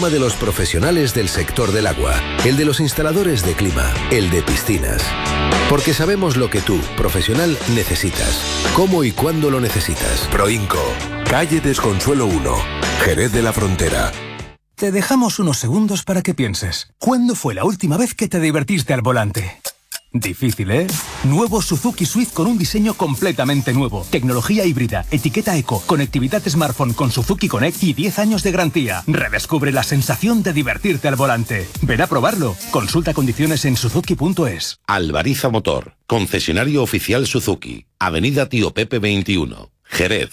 idioma de los profesionales del sector del agua, el de los instaladores de clima, el de piscinas. Porque sabemos lo que tú, profesional, necesitas. ¿Cómo y cuándo lo necesitas? Proinco, calle Desconsuelo 1, Jerez de la Frontera. Te dejamos unos segundos para que pienses. ¿Cuándo fue la última vez que te divertiste al volante? Difícil, ¿eh? Nuevo Suzuki Swift con un diseño completamente nuevo. Tecnología híbrida, etiqueta eco, conectividad smartphone con Suzuki Connect y 10 años de garantía. Redescubre la sensación de divertirte al volante. Ven a probarlo. Consulta condiciones en suzuki.es. Albariza Motor, concesionario oficial Suzuki. Avenida Tío Pepe 21, Jerez.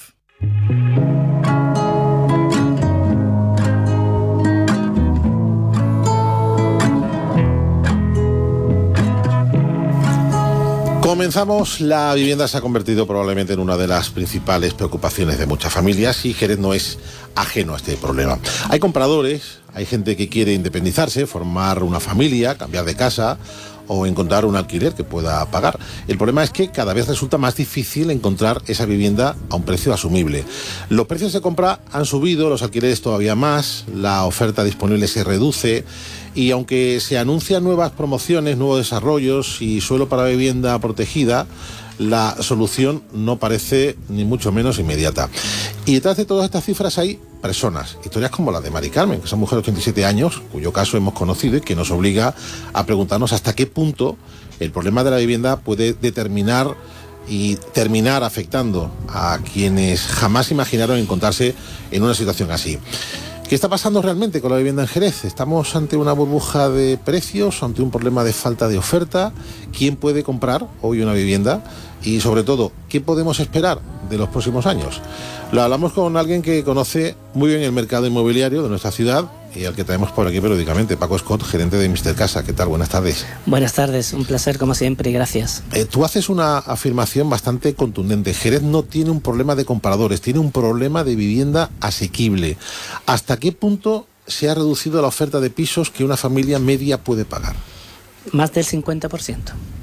Comenzamos. La vivienda se ha convertido probablemente en una de las principales preocupaciones de muchas familias y Jerez no es ajeno a este problema. Hay compradores, hay gente que quiere independizarse, formar una familia, cambiar de casa o encontrar un alquiler que pueda pagar. El problema es que cada vez resulta más difícil encontrar esa vivienda a un precio asumible. Los precios de compra han subido, los alquileres todavía más, la oferta disponible se reduce y aunque se anuncian nuevas promociones, nuevos desarrollos y suelo para vivienda protegida, la solución no parece ni mucho menos inmediata. Y detrás de todas estas cifras hay personas, historias como la de Mari Carmen, que es una mujer de 87 años, cuyo caso hemos conocido y que nos obliga a preguntarnos hasta qué punto el problema de la vivienda puede determinar y terminar afectando a quienes jamás imaginaron encontrarse en una situación así. ¿Qué está pasando realmente con la vivienda en Jerez? ¿Estamos ante una burbuja de precios, ante un problema de falta de oferta? ¿Quién puede comprar hoy una vivienda? Y sobre todo, ¿qué podemos esperar de los próximos años? Lo hablamos con alguien que conoce muy bien el mercado inmobiliario de nuestra ciudad y al que traemos por aquí periódicamente, Paco Scott, gerente de Mister Casa. ¿Qué tal? Buenas tardes. Buenas tardes, un placer como siempre y gracias. Tú haces una afirmación bastante contundente. Jerez no tiene un problema de compradores, tiene un problema de vivienda asequible. ¿Hasta qué punto se ha reducido la oferta de pisos que una familia media puede pagar? Más del 50%.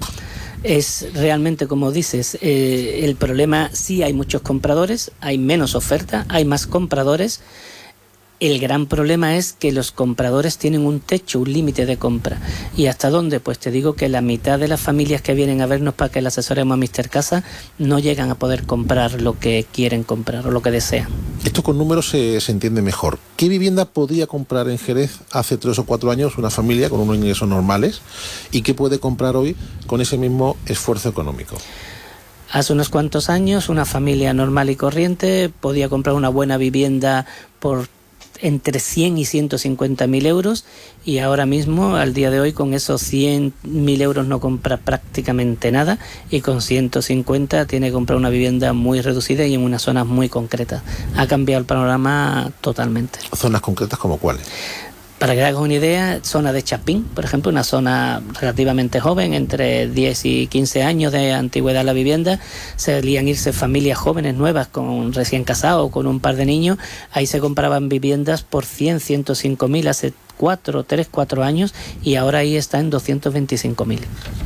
Es realmente, como dices, el problema, sí hay muchos compradores, hay menos oferta, hay más compradores. El gran problema es que los compradores tienen un techo, un límite de compra. ¿Y hasta dónde? Pues te digo que la mitad de las familias que vienen a vernos para que les asesoremos a Mister Casa no llegan a poder comprar lo que quieren comprar o lo que desean. Esto con números se entiende mejor. ¿Qué vivienda podía comprar en Jerez hace 3 o 4 años una familia con unos ingresos normales y qué puede comprar hoy con ese mismo esfuerzo económico? Hace unos cuantos años una familia normal y corriente podía comprar una buena vivienda por entre 100 y 150.000 euros y ahora mismo, al día de hoy, con esos 100.000 euros no compra prácticamente nada y con 150 tiene que comprar una vivienda muy reducida y en unas zonas muy concretas. Ha cambiado el panorama totalmente. ¿Zonas concretas como cuáles? Para que hagas una idea, zona de Chapín, por ejemplo, una zona relativamente joven, entre 10 y 15 años de antigüedad la vivienda, solían irse familias jóvenes nuevas con recién casados, con un par de niños, ahí se compraban viviendas por 100, 105.000 hace 4 años y ahora ahí está en 225.000.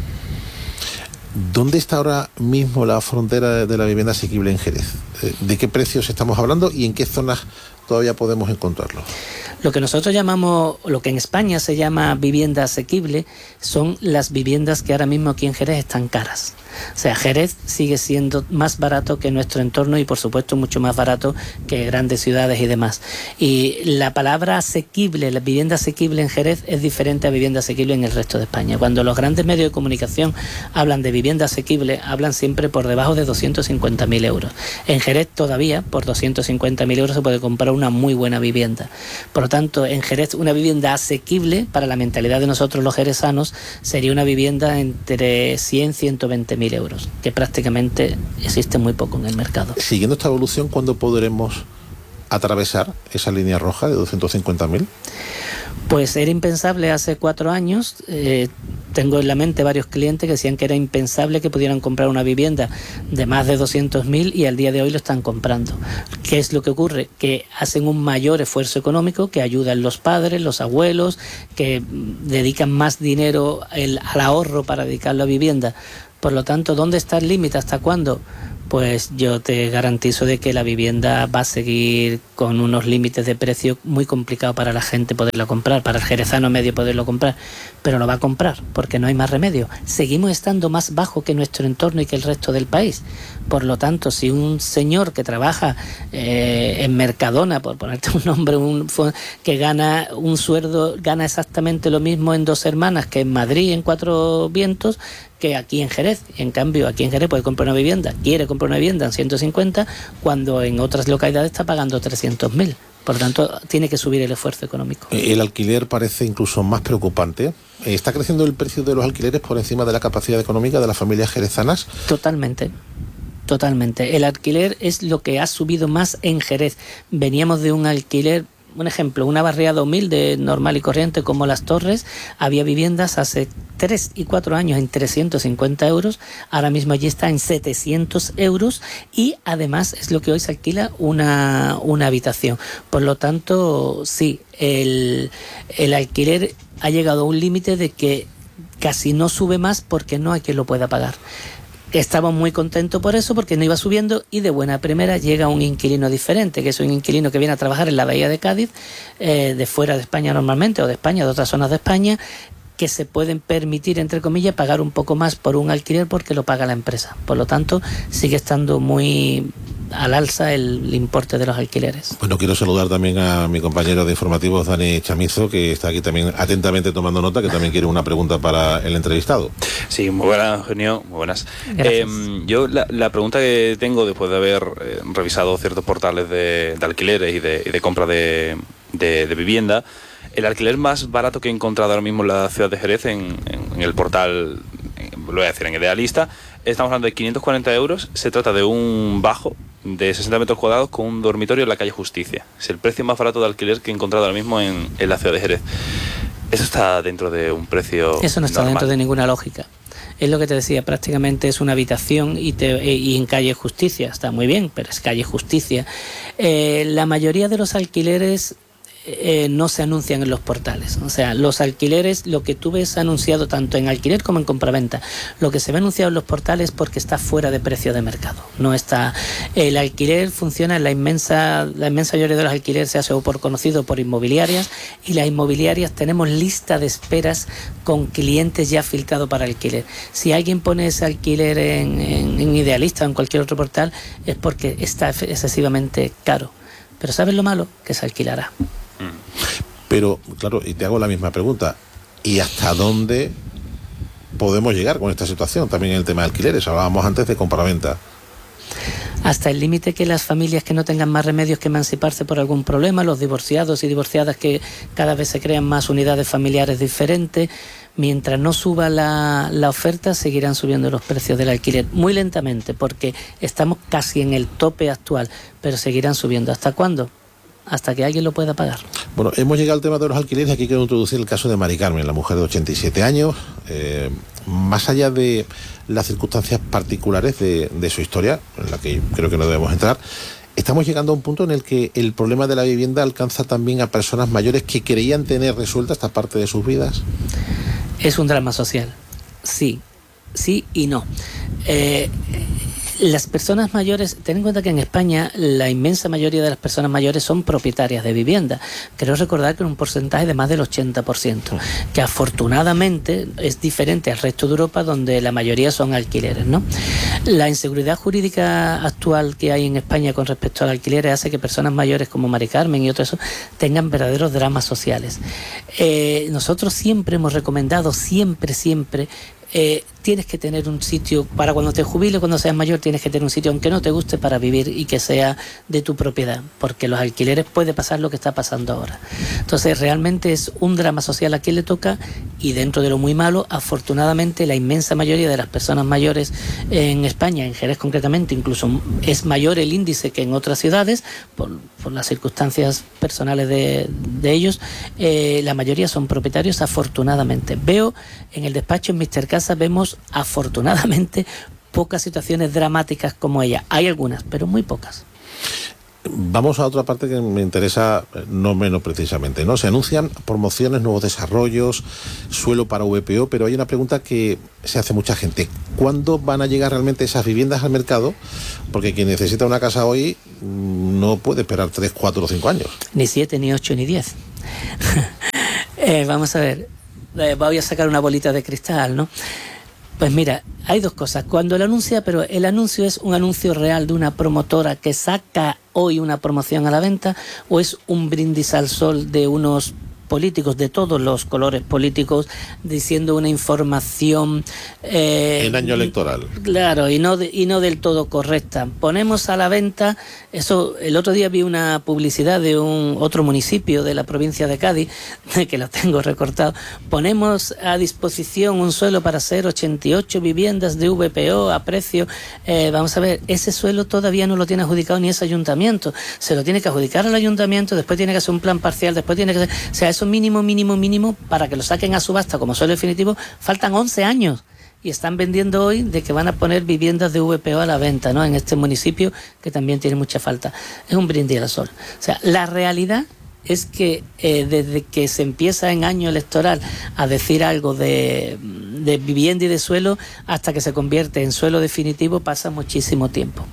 ¿Dónde está ahora mismo la frontera de la vivienda asequible en Jerez? ¿De qué precios estamos hablando y en qué zonas todavía podemos encontrarlo? Lo que nosotros llamamos, lo que en España se llama vivienda asequible, son las viviendas que ahora mismo aquí en Jerez están caras. O sea, Jerez sigue siendo más barato que nuestro entorno y por supuesto mucho más barato que grandes ciudades y demás. Y la palabra asequible, la vivienda asequible en Jerez es diferente a vivienda asequible en el resto de España. Cuando los grandes medios de comunicación hablan de vivienda asequible, hablan siempre por debajo de 250.000 euros. En Jerez todavía por 250.000 euros se puede comprar una muy buena vivienda. Por lo tanto, en Jerez una vivienda asequible para la mentalidad de nosotros los jerezanos sería una vivienda entre 100 y 120.000 euros, que prácticamente existe muy poco en el mercado. Siguiendo esta evolución, ¿cuándo podremos atravesar esa línea roja de 250.000? Pues era impensable hace 4 años. Tengo en la mente varios clientes que decían que era impensable que pudieran comprar una vivienda de más de 200.000 y al día de hoy lo están comprando. ¿Qué es lo que ocurre? Que hacen un mayor esfuerzo económico, que ayudan los padres, los abuelos, que dedican más dinero al ahorro para dedicarlo a vivienda. Por lo tanto, ¿dónde está el límite? ¿Hasta cuándo? Pues yo te garantizo de que la vivienda va a seguir con unos límites de precio muy complicados para la gente poderla comprar, para el jerezano medio poderlo comprar, pero lo va a comprar porque no hay más remedio. Seguimos estando más bajo que nuestro entorno y que el resto del país. Por lo tanto, si un señor que trabaja en Mercadona, por ponerte un nombre, que gana un sueldo, gana exactamente lo mismo en Dos Hermanas que en Madrid, en Cuatro Vientos, que aquí en Jerez. En cambio, aquí en Jerez puede comprar una vivienda, quiere comprar una vivienda en 150, cuando en otras localidades está pagando 300.000. Por lo tanto, tiene que subir el esfuerzo económico. El alquiler parece incluso más preocupante. ¿Está creciendo el precio de los alquileres por encima de la capacidad económica de las familias jerezanas? Totalmente. El alquiler es lo que ha subido más en Jerez. Veníamos de un alquiler... Un ejemplo, una barriada humilde, normal y corriente como Las Torres, había viviendas hace 3 y 4 años en 350 euros, ahora mismo allí está en 700 euros y además es lo que hoy se alquila una habitación. Por lo tanto, sí, el alquiler ha llegado a un límite de que casi no sube más porque no hay quien lo pueda pagar. Estamos muy contentos por eso, porque no iba subiendo y de buena primera llega un inquilino diferente, que es un inquilino que viene a trabajar en la Bahía de Cádiz, de fuera de España normalmente, o de España, de otras zonas de España, que se pueden permitir, entre comillas, pagar un poco más por un alquiler porque lo paga la empresa. Por lo tanto, sigue estando muy al alza el importe de los alquileres. Bueno, quiero saludar también a mi compañero de informativos, Dani Chamizo, que está aquí también atentamente tomando nota, que también quiere una pregunta para el entrevistado. Sí, muy buenas, Eugenio, muy buenas. Yo la pregunta que tengo, después de haber revisado ciertos portales de alquileres y de compra de vivienda, el alquiler más barato que he encontrado ahora mismo en la ciudad de Jerez, en el portal, lo voy a decir en Idealista, estamos hablando de 540 euros. Se trata de un bajo de 60 metros cuadrados con un dormitorio en la calle Justicia. Es el precio más barato de alquiler que he encontrado ahora mismo en la ciudad de Jerez. ¿Eso está dentro de un precio Eso no está normal? Dentro de ninguna lógica. Es lo que te decía, prácticamente es una habitación y en calle Justicia. Está muy bien, pero es calle Justicia. La mayoría de los alquileres no se anuncian en los portales. O sea, los alquileres, lo que tú ves anunciado tanto en alquiler como en compraventa, lo que se ve anunciado en los portales es porque está fuera de precio de mercado. No está. El alquiler funciona en la inmensa mayoría de los alquileres se hace o por conocido o por inmobiliarias, y las inmobiliarias tenemos lista de esperas con clientes ya filtrados para alquiler. Si alguien pone ese alquiler en Idealista o en cualquier otro portal, es porque está excesivamente caro. Pero ¿sabes lo malo? Que se alquilará. Pero, claro, y te hago la misma pregunta, ¿y hasta dónde podemos llegar con esta situación? También en el tema de alquileres, hablábamos antes de compraventa. Hasta el límite que las familias que no tengan más remedios que emanciparse por algún problema, los divorciados y divorciadas, que cada vez se crean más unidades familiares diferentes, mientras no suba la oferta, seguirán subiendo los precios del alquiler muy lentamente, porque estamos casi en el tope actual, pero seguirán subiendo. ¿Hasta cuándo? Hasta que alguien lo pueda pagar. Bueno, hemos llegado al tema de los alquileres. Aquí quiero introducir el caso de Mari Carmen, la mujer de 87 años. Más allá de las circunstancias particulares de su historia, en la que creo que no debemos entrar, estamos llegando a un punto en el que el problema de la vivienda alcanza también a personas mayores que creían tener resuelta esta parte de sus vidas. Es un drama social, sí y no. Las personas mayores, ten en cuenta que en España la inmensa mayoría de las personas mayores son propietarias de vivienda. Creo recordar que en un porcentaje de más del 80%, que afortunadamente es diferente al resto de Europa, donde la mayoría son alquileres, ¿no? La inseguridad jurídica actual que hay en España con respecto al alquiler hace que personas mayores como Mari Carmen y otros tengan verdaderos dramas sociales. Nosotros siempre hemos recomendado, siempre, tienes que tener un sitio para cuando te jubiles, cuando seas mayor, tienes que tener un sitio, aunque no te guste, para vivir y que sea de tu propiedad, porque los alquileres puede pasar lo que está pasando ahora. Entonces realmente es un drama social a quien le toca, y dentro de lo muy malo, afortunadamente la inmensa mayoría de las personas mayores en España, en Jerez concretamente, incluso es mayor el índice que en otras ciudades, por las circunstancias personales de ellos, la mayoría son propietarios, afortunadamente. Veo en el despacho, en Mr. Casa, vemos afortunadamente pocas situaciones dramáticas como ella. Hay algunas, pero muy pocas. Vamos a otra parte que me interesa no menos precisamente, ¿no? Se anuncian promociones, nuevos desarrollos, suelo para VPO, pero hay una pregunta que se hace mucha gente. ¿Cuándo van a llegar realmente esas viviendas al mercado? Porque quien necesita una casa hoy no puede esperar 3, 4 o 5 años. Ni 7, ni 8, ni 10. Vamos a ver, voy a sacar una bolita de cristal, ¿no? Pues mira, hay dos cosas. Cuando el anuncio es un anuncio real de una promotora que saca hoy una promoción a la venta, o es un brindis al sol de unos políticos de todos los colores políticos diciendo una información en año electoral. Claro, y no del todo correcta. Ponemos a la venta, eso, el otro día vi una publicidad de un otro municipio de la provincia de Cádiz, que lo tengo recortado. Ponemos a disposición un suelo para hacer 88 viviendas de VPO a precio. Vamos a ver, ese suelo todavía no lo tiene adjudicado ni ese ayuntamiento. Se lo tiene que adjudicar al ayuntamiento, después tiene que hacer un plan parcial, después tiene que hacer... O sea, eso mínimo, para que lo saquen a subasta como suelo definitivo, faltan 11 años. Y están vendiendo hoy de que van a poner viviendas de VPO a la venta, ¿no? En este municipio, que también tiene mucha falta. Es un brindis al sol. O sea, la realidad es que desde que se empieza en año electoral a decir algo de vivienda y de suelo, hasta que se convierte en suelo definitivo, pasa muchísimo tiempo.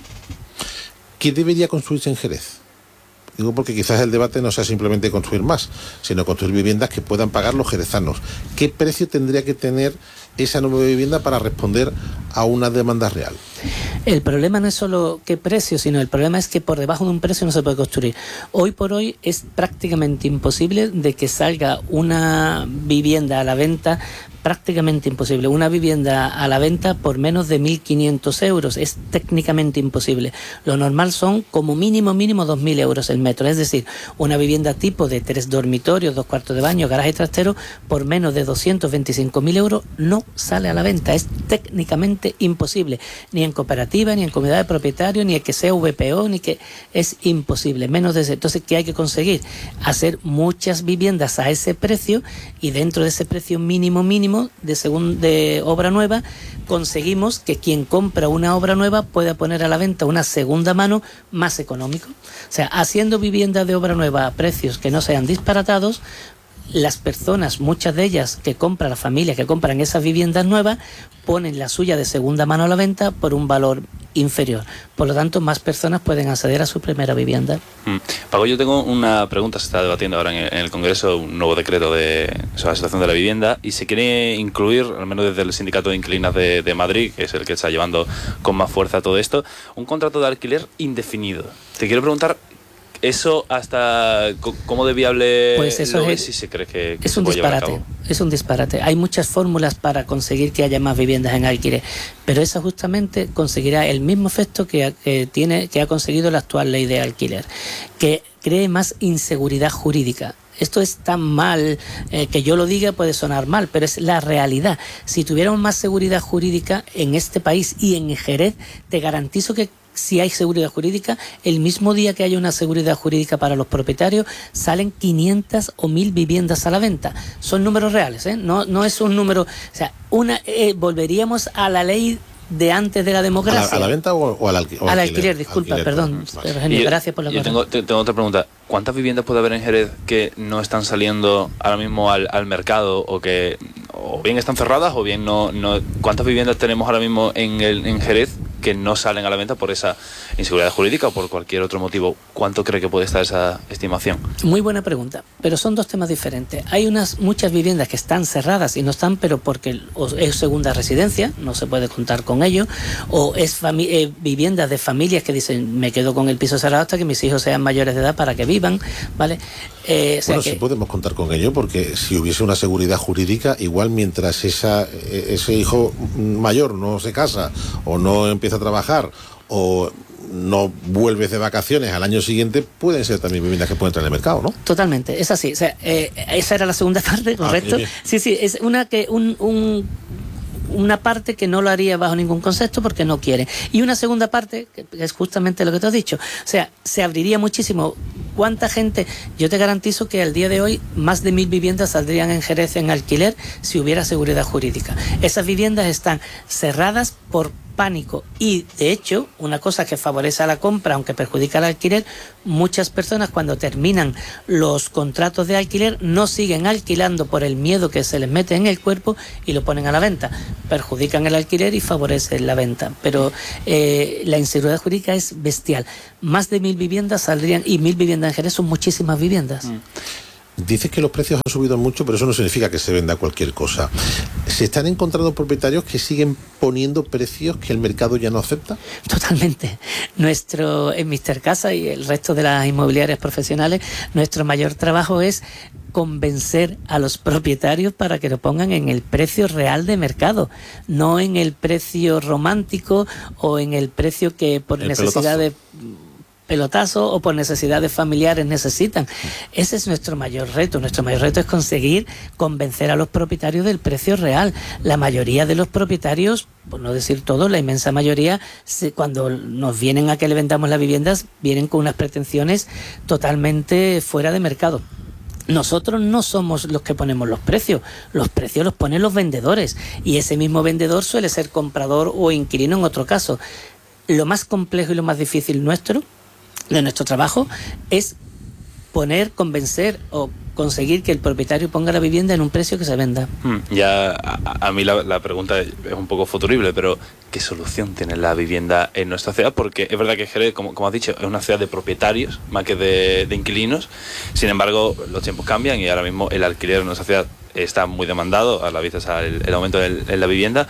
¿Qué debería construirse en Jerez? Digo porque quizás el debate no sea simplemente construir más, sino construir viviendas que puedan pagar los jerezanos. ¿Qué precio tendría que tener esa nueva vivienda para responder a una demanda real? El problema no es solo qué precio, sino el problema es que por debajo de un precio no se puede construir. Hoy por hoy es prácticamente imposible de que salga una vivienda a la venta, prácticamente imposible. Una vivienda a la venta por menos de 1.500 euros. Es técnicamente imposible. Lo normal son como mínimo 2.000 euros el metro. Es decir, una vivienda tipo de 3 dormitorios, 2 cuartos de baño, garaje trastero, por menos de 225.000 euros no sale a la venta. Es técnicamente imposible. Ni en cooperativa, ni en comunidad de propietarios, ni el que sea VPO, ni que... Es imposible. Menos de ese. Entonces, ¿qué hay que conseguir? Hacer muchas viviendas a ese precio, y dentro de ese precio mínimo de obra nueva, conseguimos que quien compra una obra nueva pueda poner a la venta una segunda mano más económico. O sea, haciendo viviendas de obra nueva a precios que no sean disparatados, las personas, muchas de ellas que compran, las familias que compran esas viviendas nuevas, ponen la suya de segunda mano a la venta por un valor inferior. Por lo tanto, más personas pueden acceder a su primera vivienda. Paco, yo tengo una pregunta. Se está debatiendo ahora en el Congreso un nuevo decreto sobre la situación de la vivienda, y se quiere incluir, al menos desde el Sindicato de Inquilinas de Madrid, que es el que está llevando con más fuerza todo esto, un contrato de alquiler indefinido. Te quiero preguntar, ¿eso hasta cómo de viable pues eso lo es, si se cree que es se un puede llevar a disparate? cabo? Es un disparate. Hay muchas fórmulas para conseguir que haya más viviendas en alquiler, pero esa justamente conseguirá el mismo efecto que ha conseguido la actual ley de alquiler, que cree más inseguridad jurídica. Esto es tan mal, que yo lo diga puede sonar mal, pero es la realidad. Si tuviéramos más seguridad jurídica en este país y en Jerez, te garantizo que si hay seguridad jurídica, el mismo día que haya una seguridad jurídica para los propietarios, salen 500 o 1.000 viviendas a la venta. Son números reales, ¿eh? No es un número... O sea, volveríamos a la ley de antes de la democracia. ¿A la venta o al alquiler? Al alquiler, disculpa, alquiler, perdón. Eugenio, gracias por la pregunta. Yo tengo otra pregunta. ¿Cuántas viviendas puede haber en Jerez que no están saliendo ahora mismo al mercado, o que o bien están cerradas o bien no? ¿Cuántas viviendas tenemos ahora mismo en Jerez que no salen a la venta por esa inseguridad jurídica o por cualquier otro motivo? ¿Cuánto cree que puede estar esa estimación? Muy buena pregunta, pero son dos temas diferentes. Hay muchas viviendas que están cerradas y no están, pero porque es segunda residencia, no se puede contar con ello, o es viviendas de familias que dicen, me quedo con el piso cerrado hasta que mis hijos sean mayores de edad para que vivan, ¿vale? Sí podemos contar con ello, porque si hubiese una seguridad jurídica, igual mientras ese hijo mayor no se casa o no empieza a trabajar o no vuelves de vacaciones al año siguiente, pueden ser también viviendas que pueden entrar en el mercado, ¿no? Totalmente, es así. O sea, esa era la segunda parte, ¿correcto? Sí, es una parte que no lo haría bajo ningún concepto porque no quiere. Y una segunda parte, que es justamente lo que tú has dicho. O sea, se abriría muchísimo. ¿Cuánta gente? Yo te garantizo que al día de hoy más de 1.000 viviendas saldrían en Jerez en alquiler si hubiera seguridad jurídica. Esas viviendas están cerradas por pánico. Y de hecho, una cosa que favorece a la compra, aunque perjudica al alquiler, muchas personas cuando terminan los contratos de alquiler no siguen alquilando por el miedo que se les mete en el cuerpo y lo ponen a la venta. Perjudican el alquiler y favorecen la venta. Pero la inseguridad jurídica es bestial. Más de 1000 viviendas saldrían, y 1000 viviendas en Jerez son muchísimas viviendas. Dices que los precios han subido mucho, pero eso no significa que se venda cualquier cosa. ¿Se están encontrando propietarios que siguen poniendo precios que el mercado ya no acepta? Totalmente. En Mr. Casa y el resto de las inmobiliarias profesionales, nuestro mayor trabajo es convencer a los propietarios para que lo pongan en el precio real de mercado, no en el precio romántico o en el precio que por necesidad de pelotazo o por necesidades familiares necesitan. Ese es nuestro mayor reto. Nuestro mayor reto es conseguir convencer a los propietarios del precio real. La mayoría de los propietarios, por no decir todos, la inmensa mayoría, cuando nos vienen a que le vendamos las viviendas, vienen con unas pretensiones totalmente fuera de mercado. Nosotros no somos los que ponemos los precios los ponen los vendedores, y ese mismo vendedor suele ser comprador o inquilino en otro caso. Lo más complejo y lo más difícil de nuestro trabajo es convencer o conseguir que el propietario ponga la vivienda en un precio que se venda. Ya a mí la pregunta es un poco futurible, pero ¿qué solución tiene la vivienda en nuestra ciudad? Porque es verdad que Jerez, como has dicho, es una ciudad de propietarios más que de inquilinos. Sin embargo, los tiempos cambian y ahora mismo el alquiler en nuestra ciudad está muy demandado, a la vista el aumento en la vivienda.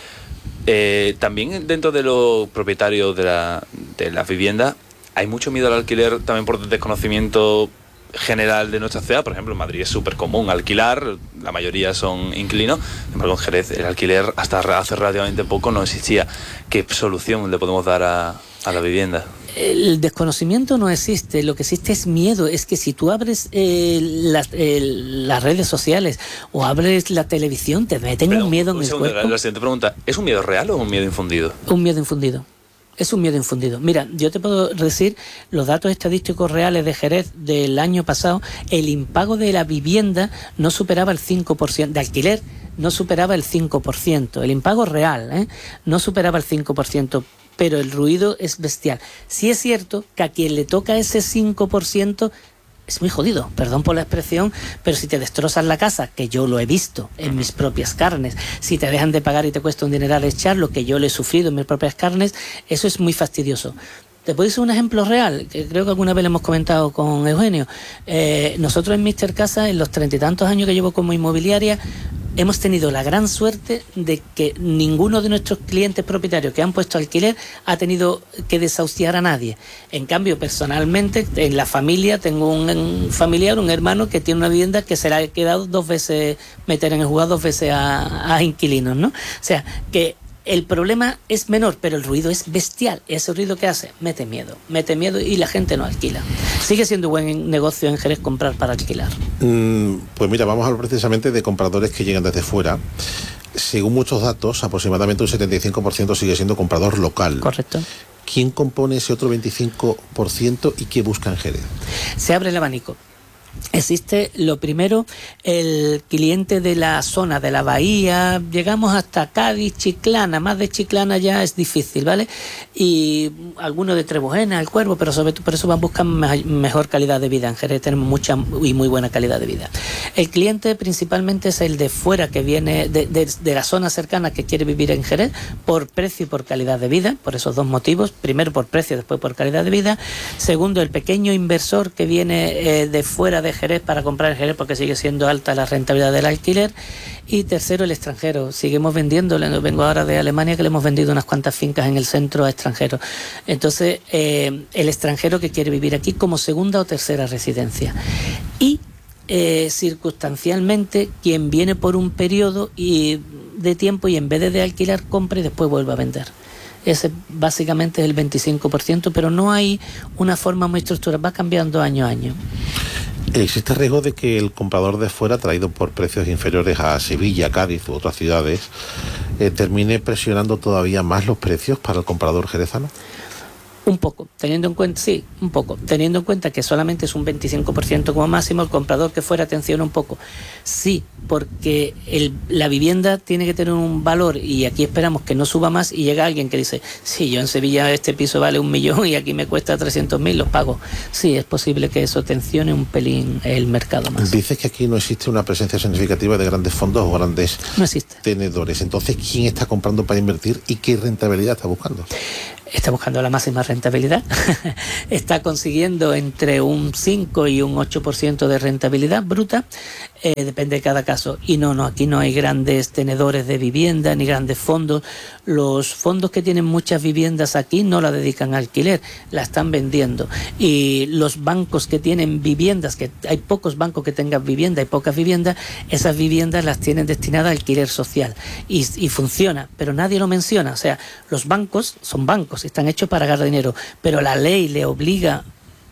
También dentro de los propietarios de la vivienda hay mucho miedo al alquiler también por desconocimiento general de nuestra ciudad. Por ejemplo, en Madrid es súper común alquilar, la mayoría son inquilinos. Sin embargo, en Jerez el alquiler hasta hace relativamente poco no existía. ¿Qué solución le podemos dar a la vivienda? El desconocimiento no existe, lo que existe es miedo. Es que si tú abres las redes sociales o abres la televisión, te meten un miedo en el cuerpo. La siguiente pregunta, ¿es un miedo real o un miedo infundido? Un miedo infundido. Es un miedo infundido. Mira, yo te puedo decir los datos estadísticos reales de Jerez del año pasado. El impago de la vivienda no superaba el 5%, de alquiler no superaba el 5%. El impago real no superaba el 5%, pero el ruido es bestial. Sí es cierto que a quien le toca ese 5%... es muy jodido, perdón por la expresión, pero si te destrozan la casa, que yo lo he visto en mis propias carnes, si te dejan de pagar y te cuesta un dineral echarlo, que yo lo he sufrido en mis propias carnes, eso es muy fastidioso. Te puedo decir un ejemplo real, que creo que alguna vez le hemos comentado con Eugenio. Nosotros en Mr. Casa, en los 30 y tantos años que llevo como inmobiliaria, hemos tenido la gran suerte de que ninguno de nuestros clientes propietarios que han puesto alquiler ha tenido que desahuciar a nadie. En cambio, personalmente, en la familia, tengo un familiar, un hermano que tiene una vivienda que se le ha quedado 2 veces, meter en el juzgado 2 veces a inquilinos, ¿no? O sea, que el problema es menor, pero el ruido es bestial. Ese ruido que hace, mete miedo y la gente no alquila. Sigue siendo buen negocio en Jerez comprar para alquilar. Pues mira, vamos a hablar precisamente de compradores que llegan desde fuera. Según muchos datos, aproximadamente un 75% sigue siendo comprador local. Correcto. ¿Quién compone ese otro 25% y qué busca en Jerez? Se abre el abanico. Existe, lo primero, el cliente de la zona de la bahía, llegamos hasta Cádiz, Chiclana, más de Chiclana ya es difícil, ¿vale? Y algunos de Trebujena, El Cuervo, pero sobre todo por eso van buscando mejor calidad de vida. En Jerez tenemos mucha y muy buena calidad de vida. El cliente principalmente es el de fuera, que viene de la zona cercana, que quiere vivir en Jerez por precio y por calidad de vida, por esos dos motivos. Primero por precio, después por calidad de vida. Segundo, el pequeño inversor que viene de fuera de Jerez para comprar en Jerez porque sigue siendo alta la rentabilidad del alquiler. Y tercero, el extranjero. Seguimos vendiéndole. Vengo ahora de Alemania, que le hemos vendido unas cuantas fincas en el centro a extranjeros. Entonces, el extranjero que quiere vivir aquí como segunda o tercera residencia. Y circunstancialmente, quien viene por un periodo de tiempo y en vez de alquilar, compra y después vuelve a vender. Ese básicamente es el 25%, pero no hay una forma muy estructurada, va cambiando año a año. ¿Existe riesgo de que el comprador de fuera, traído por precios inferiores a Sevilla, Cádiz u otras ciudades, termine presionando todavía más los precios para el comprador jerezano? Un poco, teniendo en cuenta que solamente es un 25% como máximo, el comprador que fuera, atención un poco. Sí, porque la vivienda tiene que tener un valor y aquí esperamos que no suba más y llega alguien que dice, sí, yo en Sevilla este piso vale 1 millón y aquí me cuesta 300.000, los pago. Sí, es posible que eso tensione un pelín el mercado más. Dices que aquí no existe una presencia significativa de grandes fondos o grandes tenedores. Entonces, ¿quién está comprando para invertir y qué rentabilidad está buscando? Está buscando la máxima rentabilidad, está consiguiendo entre un 5 y un 8% de rentabilidad bruta, depende de cada caso. Y aquí no hay grandes tenedores de vivienda ni grandes fondos. Los fondos que tienen muchas viviendas aquí no la dedican a alquiler, la están vendiendo. Y los bancos que tienen viviendas, que hay pocos bancos que tengan vivienda, hay pocas viviendas, esas viviendas las tienen destinadas a alquiler social. Y funciona, pero nadie lo menciona. O sea, los bancos son bancos, están hechos para ganar dinero, pero la ley le obliga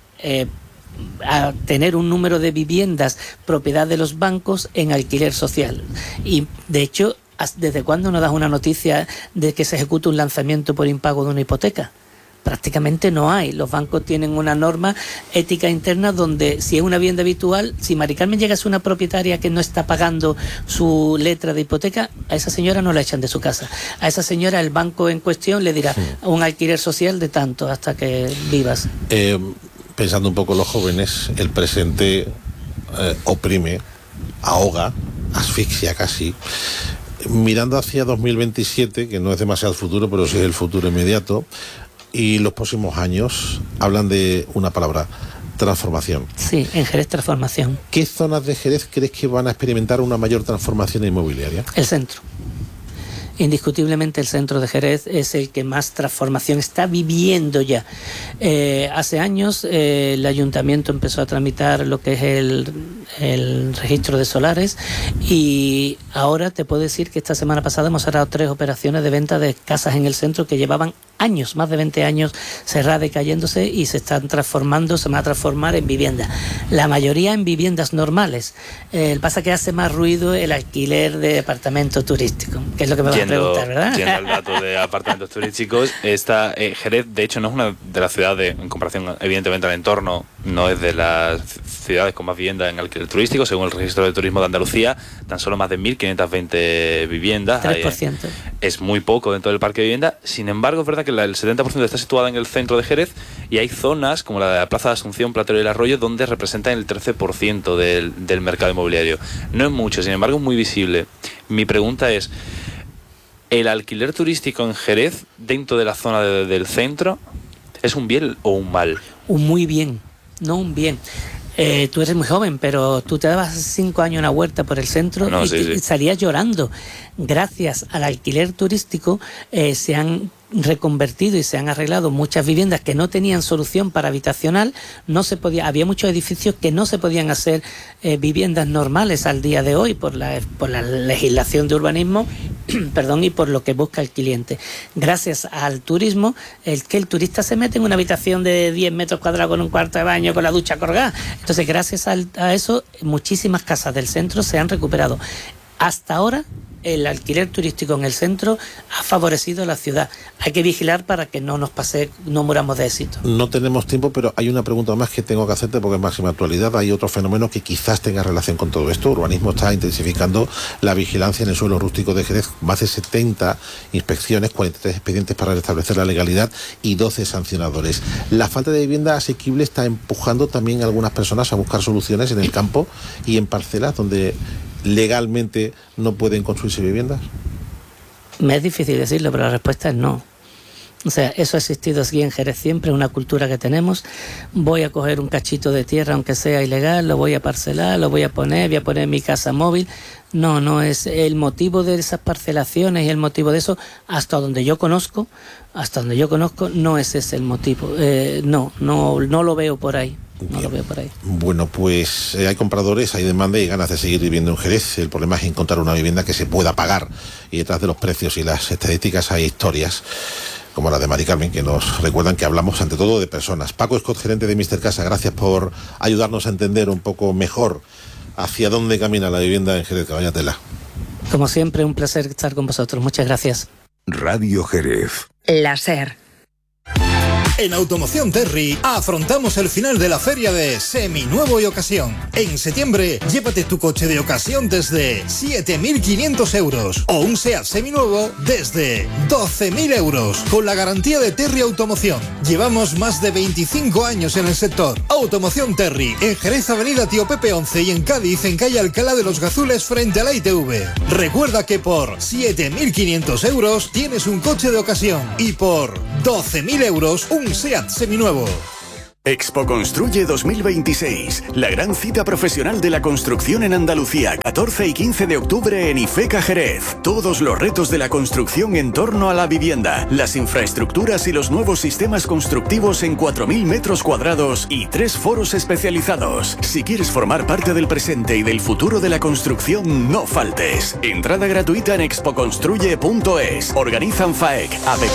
a tener un número de viviendas propiedad de los bancos en alquiler social. Y de hecho, ¿desde cuándo nos das una noticia de que se ejecuta un lanzamiento por impago de una hipoteca? Prácticamente no hay. Los bancos tienen una norma ética interna donde si es una vivienda habitual, si Mari Carmen llega a ser una propietaria que no está pagando su letra de hipoteca, a esa señora no la echan de su casa. A esa señora el banco en cuestión le dirá un alquiler social de tanto hasta que vivas. Pensando un poco en los jóvenes, el presente oprime, ahoga, asfixia casi. Mirando hacia 2027, que no es demasiado futuro, pero sí es el futuro inmediato, y los próximos años hablan de una palabra, transformación. Sí, en Jerez transformación. ¿Qué zonas de Jerez crees que van a experimentar una mayor transformación inmobiliaria? El centro. Indiscutiblemente el centro de Jerez es el que más transformación está viviendo ya. Hace años el ayuntamiento empezó a tramitar lo que es el registro de solares y ahora te puedo decir que esta semana pasada hemos cerrado 3 operaciones de venta de casas en el centro que llevaban años, más de 20 años cerradas y cayéndose y se están transformando, se van a transformar en vivienda. La mayoría en viviendas normales. Pasa que hace más ruido el alquiler de apartamentos turísticos, que es lo que me vas a preguntar, ¿verdad? Yendo al dato de apartamentos turísticos, Jerez, de hecho, no es una de las ciudades, en comparación evidentemente al entorno, no es de las ciudades con más viviendas en alquiler turístico, según el registro de turismo de Andalucía, tan solo más de 1.520 viviendas. 3%. Es muy poco dentro del parque de vivienda. Sin embargo, es verdad que el 70% está situada en el centro de Jerez y hay zonas como la de la Plaza de Asunción, Platero y el Arroyo donde representan el 13% del mercado inmobiliario. No es mucho, sin embargo es muy visible. Mi pregunta es, ¿el alquiler turístico en Jerez, dentro de la zona del centro, es un bien o un mal? Un muy bien, no un bien. Tú eres muy joven, pero tú te dabas hace 5 años una vuelta por el centro y salías llorando. Gracias al alquiler turístico se han reconvertido y se han arreglado muchas viviendas que no tenían solución para habitacional. Había muchos edificios que no se podían hacer viviendas normales al día de hoy por la legislación de urbanismo y por lo que busca el cliente. Gracias al turismo, que el turista se mete en una habitación de 10 metros cuadrados con un cuarto de baño, con la ducha colgada. Entonces, gracias a eso, muchísimas casas del centro se han recuperado. Hasta ahora, el alquiler turístico en el centro ha favorecido a la ciudad. Hay que vigilar para que no muramos de éxito. No tenemos tiempo, pero hay una pregunta más que tengo que hacerte porque es máxima actualidad. Hay otro fenómeno que quizás tenga relación con todo esto. Urbanismo está intensificando la vigilancia en el suelo rústico de Jerez. Más de 70 inspecciones, 43 expedientes para restablecer la legalidad y 12 sancionadores. La falta de vivienda asequible está empujando también a algunas personas a buscar soluciones en el campo y en parcelas donde legalmente no pueden construirse viviendas. Me es difícil decirlo, pero la respuesta es no. O sea, eso ha existido aquí en Jerez siempre, una cultura que tenemos. Voy a coger un cachito de tierra, aunque sea ilegal, lo voy a parcelar, voy a poner mi casa móvil. No es el motivo de esas parcelaciones y el motivo de eso, hasta donde yo conozco, no es ese el motivo. No lo veo por ahí. No lo veo por ahí. Bueno, pues hay compradores, hay demanda y ganas de seguir viviendo en Jerez. El problema es encontrar una vivienda que se pueda pagar. Y detrás de los precios y las estadísticas hay historias como la de Mari Carmen, que nos recuerdan que hablamos ante todo de personas. Paco Scott, gerente de Mr. Casa, gracias por ayudarnos a entender un poco mejor hacia dónde camina la vivienda en Jerez. Vaya tela. Como siempre, un placer estar con vosotros. Muchas gracias. Radio Jerez. La SER. En Automoción Terry afrontamos el final de la feria de Seminuevo y Ocasión. En septiembre, llévate tu coche de ocasión desde 7.500 euros o un SEAT seminuevo desde 12.000 euros con la garantía de Terry Automoción. Llevamos más de 25 años en el sector. Automoción Terry, en Jerez, Avenida Tío Pepe 11 y en Cádiz, en calle Alcalá de los Gazules frente a la ITV. Recuerda que por 7.500 euros tienes un coche de ocasión y por 12.000 euros un SEAT seminuevo. Expo Construye 2026, la gran cita profesional de la construcción en Andalucía, 14 y 15 de octubre en IFECA Jerez. Todos los retos de la construcción en torno a la vivienda, las infraestructuras y los nuevos sistemas constructivos en 4.000 metros cuadrados y 3 foros especializados. Si quieres formar parte del presente y del futuro de la construcción, no faltes. Entrada gratuita en expoconstruye.es. Organizan FAEC,